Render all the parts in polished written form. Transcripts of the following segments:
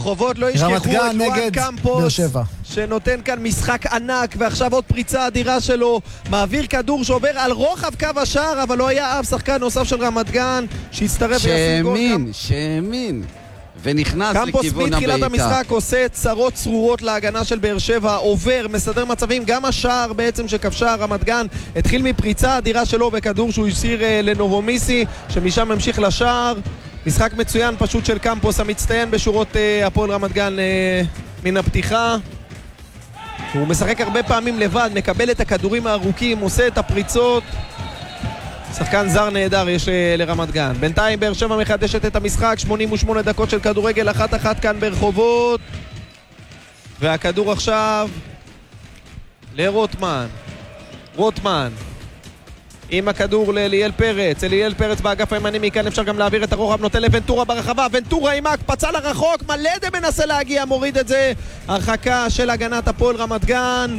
ברחובות לא ישכחו את וואן קמפוס שבע. שנותן כאן משחק ענק, ועכשיו עוד פריצה אדירה שלו, מעביר כדור שעובר על רוחב קו השער, אבל לא היה אף שחקן נוסף של רמת גן שהצטרף וישים גול. שהאמין ונכנס לכיוון קמפוס הבעיטה. מתחילת המשחק עושה צרות צרורות להגנה של באר שבע, עובר, מסדר מצבים, גם השער בעצם שכבשה רמת גן התחיל מפריצה אדירה שלו בכדור שהוא הסיר לנובומיסי, שמשם המשיך לשער. משחק מצוין פשוט של קמפוס המצטיין בשורות הפועל רמת גן מן הפתיחה. הוא משחק הרבה פעמים לבד, מקבל את הכדורים הארוכים, עושה את הפריצות. שחקן זר נהדר יש לרמת גן. בינתיים באר שבע מחדשת את המשחק, 88 דקות של כדורגל, 1-1 כאן ברחובות. והכדור עכשיו לרוטמן. רוטמן עם הכדור לאליאל פרץ. אליאל פרץ באגף הימני, מכאן אפשר גם להעביר את הרוחב, נותן לוונטורה ברחבה, ונטורה עם הקפצה לרחוק, מלדה מנסה להגיע, מוריד את זה. הרחקה של הגנת הפועל רמת גן.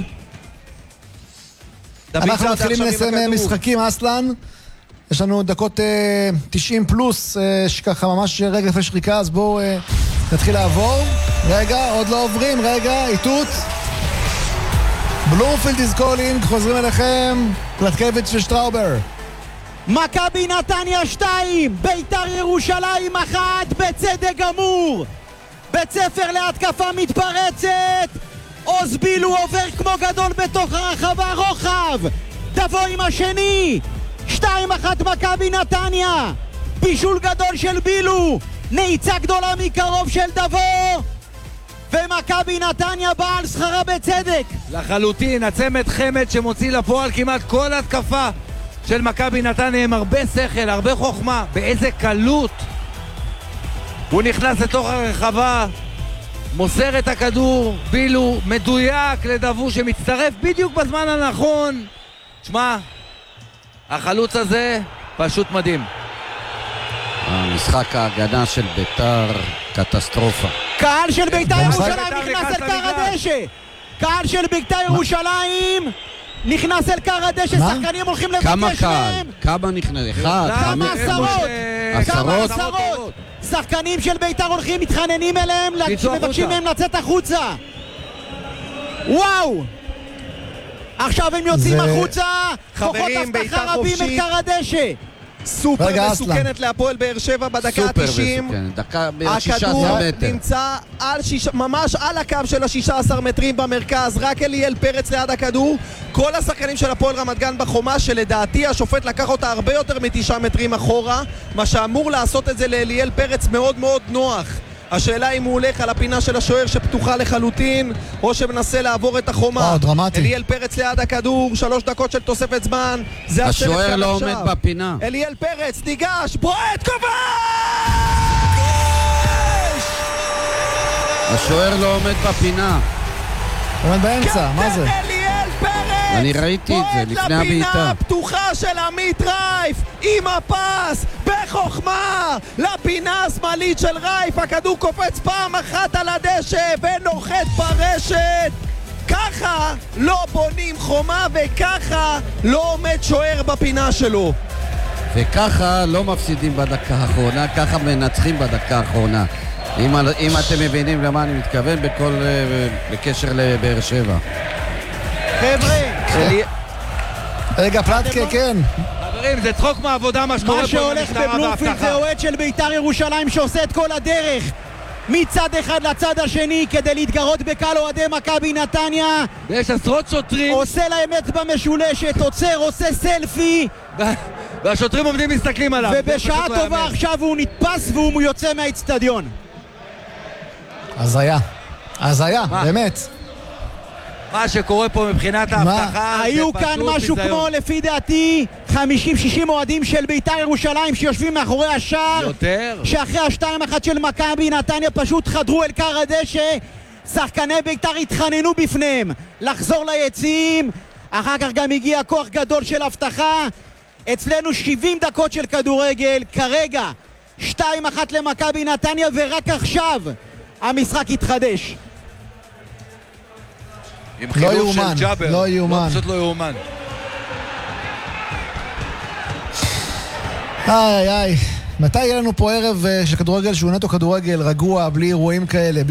אנחנו מתחילים לסיים משחקים, אסלן. יש לנו דקות 90 פלוס, שככה ממש רגע לפני שריקה, אז בואו נתחיל לעבור. רגע, עוד לא עוברים, רגע, איתות. בלומפילד is calling, חוזרים אליכם, פלטקביץ' ושטראובר. מכבי נתניה 2, ביתר ירושלים 1, בצדק גמור. בית ספר להתקפה מתפרצת, עוז בילו עובר כמו גדול בתוך הרחבה, רוחב, דבו עם השני, 2-1 מכבי נתניה, בישול גדול של בילו, נעיצה גדולה מקרוב של דבו, ומכבי נתניה באה על שכרה בצדק. לחלוטין, הצמד חמד שמוציא לפועל כמעט כל התקפה של מכבי נתניה עם הרבה שכל, הרבה חוכמה, באיזה קלות הוא נכנס לתוך הרחבה, מוסר את הכדור, בילו מדויק לדבו שמצטרף בדיוק בזמן הנכון. תשמע, החלוץ הזה פשוט מדהים. המשחק ההגנה של ביתר קטסטרופה. קהל של ביתר ירושלים נכנס אל קר הדשא. קהל של ביתר ירושלים נכנס אל קר הדשא, שחקנים הולכים לבקש כמה קהל? מהם. כמה נכנס? כמה עשרות? עשרות? כמה עשרות? שחקנים של ביתר הולכים, מתחננים אליהם, מבקשים מהם לצאת החוצה. וואו! עכשיו הם יוצאים החוצה, כוחות אבטחה רבים את קר הדשא. סופר מסוכנת להפועל באר שבע בדקה ה-90. הכדור נמצא ממש על הקו של ה-16 מטרים במרכז, רק אליאל פרץ ליד הכדור. כל השחקנים של הפועל רמת גן בחומה, שלדעתי השופט לקח אותה הרבה יותר מ9 מטרים אחורה, מה שאמור לעשות את זה לאליאל פרץ מאוד מאוד נוח. השאלה אם הוא הולך על הפינה של השוער שפתוחה לחלוטין, או שמנסה לעבור את החומה. אליאל פרץ ליד הכדור, 3 דקות של תוספת זמן. השוער לא עומד בפינה. אליאל פרץ ניגש, בועט, כובש! השוער לא עומד בפינה. עומד באמצע, מה זה? אליאל פרץ! אני ראיתי את זה לפני הבעיטה. לפינה פתוחה של עמית רייף עם הפס בחוכמה לפינה השמאלית של רייף. הכדור קופץ פעם אחת על הדשא ונוחת ברשת. ככה לא בונים חומה, וככה לא עומד שוער בפינה שלו, וככה לא מפסידים בדקה האחרונה, ככה מנצחים בדקה האחרונה. אם אתם מבינים למה אני מתכוון בקשר לבאר שבע. חבר'ה, רגע, פלטקה, כן. חברים, זה צחוק מהעבודה מה שקורה פה. מה שהולך בבלומפילד זה אוהד של ביתר ירושלים שעושה את כל הדרך מצד אחד לצד השני כדי להתגרות בקהל אוהדי מכבי נתניה. ויש עשרות שוטרים, עושה להם אצבע משולשת, עוצר, עושה סלפי, והשוטרים עומדים מסתכלים עליו. ובשעה טובה עכשיו הוא נתפס והוא יוצא מהאצטדיון. הזיה, באמת. מה שקורה פה מבחינת ההבטחה, היו כאן משהו כמו, לפי דעתי, 50-60 אוהדים של ביתר ירושלים שיושבים מאחורי השער, יותר, שאחרי ה2-1 של מכבי נתניה פשוט חדרו אל קר הדשא. שחקני ביתר התחננו בפניהם לחזור ליציעים. אחר כך גם הגיע כוח גדול של הבטחה. אצלנו 70 דקות של כדורגל, כרגע 2-1 למכבי נתניה, ורק עכשיו המשחק התחדש. עם חילוף של ג'אבר, לא יאומן. פשוט לא יאומן. מתי יהיה לנו פה ערב של כדורגל שהוא נטו כדורגל רגוע, בלי אירועים כאלה,